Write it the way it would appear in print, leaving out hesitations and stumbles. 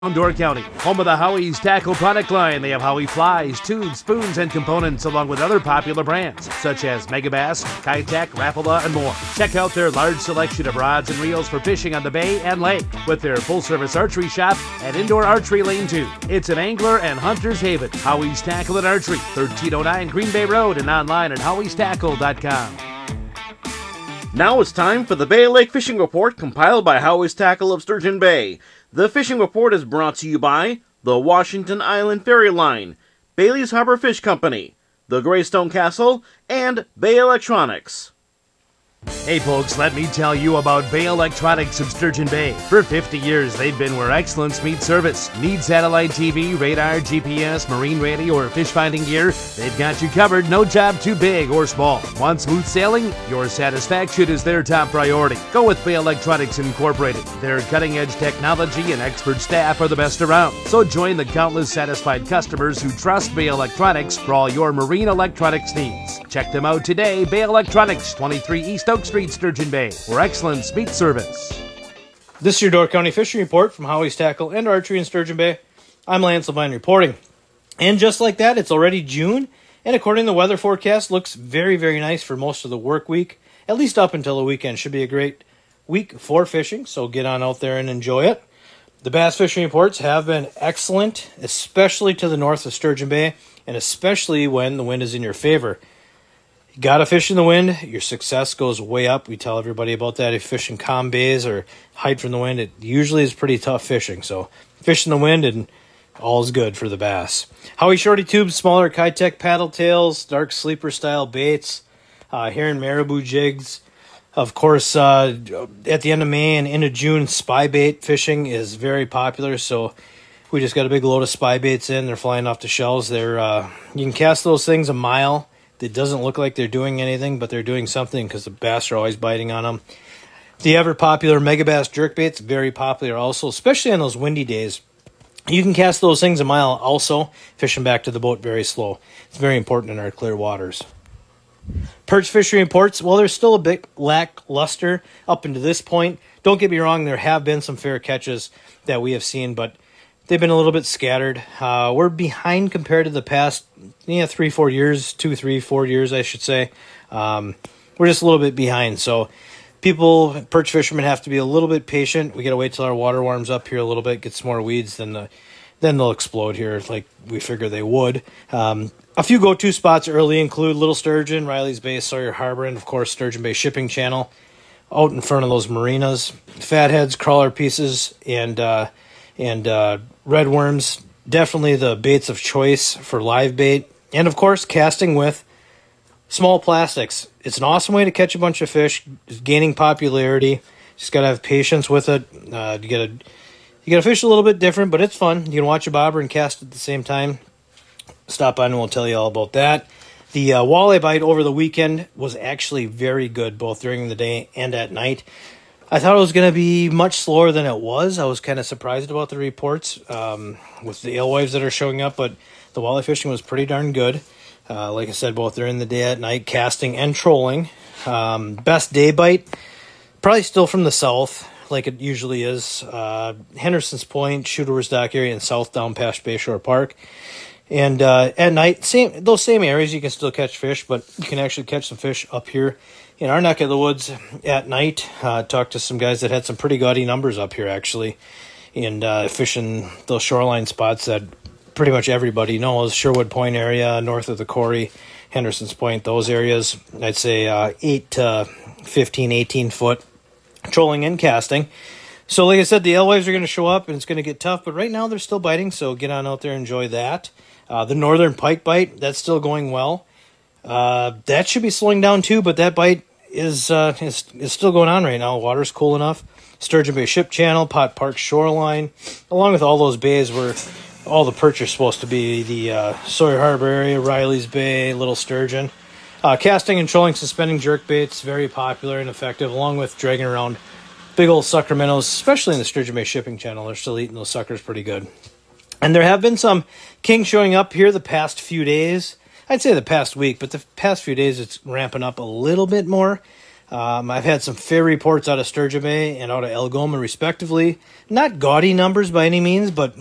Door County, home of the Howie's tackle product line. They have Howie flies, tubes, spoons, and components, along with other popular brands such as Megabass, Kitech, Rapala, and more. Check out their large selection of rods and reels for fishing on the bay and lake, with their full-service archery shop and indoor archery lane too. It's an angler and hunter's haven. Howie's Tackle and Archery, 1309 Green Bay Road, and online at howiestackle.com. Now it's time for the Bay Lake Fishing Report compiled by Howie's Tackle of Sturgeon Bay. The Fishing Report is brought to you by the Washington Island Ferry Line, Bailey's Harbor Fish Company, the Greystone Castle, and Bay Electronics. Hey folks, let me tell you about Bay Electronics of Sturgeon Bay. For 50 years, they've been where excellence meets service. Need satellite TV, radar, GPS, marine radio, or fish finding gear? They've got you covered, no job too big or small. Want smooth sailing? Your satisfaction is their top priority. Go with Bay Electronics Incorporated. Their cutting-edge technology and expert staff are the best around. So join the countless satisfied customers who trust Bay Electronics for all your marine electronics needs. Check them out today, Bay Electronics, 23 East Oak Street, Sturgeon Bay, where excellence meets service. This is your Door County Fishing Report from Howie's Tackle and Archery in Sturgeon Bay. I'm Lance Levine reporting. And just like that, it's already June, and according to the weather forecast, looks very, very nice for most of the work week, at least up until the weekend. Should be a great week for fishing, so get on out there and enjoy it. The bass fishing reports have been excellent, especially to the north of Sturgeon Bay, and especially when the wind is in your favor. You got to fish in the wind, your success goes way up. We tell everybody about that. If you fish in calm bays or hide from the wind, it usually is pretty tough fishing. So fish in the wind and all is good for the bass. Howie Shorty tubes, smaller Kitech paddle tails, dark sleeper style baits, heron marabou jigs. Of course, at the end of May and into June, spy bait fishing is very popular. So we just got a big load of spy baits in. They're flying off the shelves. You can cast those things a mile. It doesn't look like they're doing anything, but they're doing something because the bass are always biting on them. The ever-popular Megabass jerkbait's very popular also, especially on those windy days. You can cast those things a mile also, fishing back to the boat very slow. It's very important in our clear waters. Perch fishing reports, well, they're still a bit lackluster up until this point. Don't get me wrong, there have been some fair catches that we have seen, but they've been a little bit scattered. We're behind compared to the past 3-4 years, 2-3-4 years, I should say. We're just a little bit behind. So perch fishermen have to be a little bit patient. We got to wait till our water warms up here a little bit, get some more weeds, then they'll explode here like we figure they would. A few go-to spots early include Little Sturgeon, Riley's Bay, Sawyer Harbor, and of course Sturgeon Bay Shipping Channel out in front of those marinas. Fatheads, crawler pieces, and red worms, definitely the baits of choice for live bait. And of course, casting with small plastics. It's an awesome way to catch a bunch of fish. It's gaining popularity. Just got to have patience with it. You gotta fish a little bit different, but it's fun. You can watch a bobber and cast at the same time. Stop by and we'll tell you all about that. The walleye bite over the weekend was actually very good, both during the day and at night. I thought it was going to be much slower than it was. I was kind of surprised about the reports with the alewives that are showing up, but the walleye fishing was pretty darn good. Like I said, both during the day at night, casting and trolling. Best day bite, probably still from the south, like it usually is. Henderson's Point, Shooter's Dock area, and south down past Bayshore Park. And at night, those same areas, you can still catch fish, but you can actually catch some fish up here in our neck of the woods at night. Talked to some guys that had some pretty gaudy numbers up here, actually, and fishing those shoreline spots that pretty much everybody knows. Sherwood Point area, north of the Corey, Henderson's Point, those areas. I'd say 8 to 15, 18 foot trolling and casting. So like I said, the alewives are going to show up, and it's going to get tough, but right now they're still biting, so get on out there and enjoy that. The northern pike bite, that's still going well. That should be slowing down too, but that bite is still going on right now. Water's cool enough. Sturgeon Bay Ship Channel, Pot Park Shoreline, along with all those bays where all the perch are supposed to be, the Sawyer Harbor area, Riley's Bay, Little Sturgeon. Casting and trolling suspending jerk baits, very popular and effective, along with dragging around big old sucker minnows, especially in the Sturgeon Bay Shipping Channel. They're still eating those suckers pretty good. And there have been some king showing up here the past few days. I'd say the past week, but the past few days it's ramping up a little bit more. I've had some fair reports out of Sturgeon Bay and out of Algoma, respectively. Not gaudy numbers by any means, but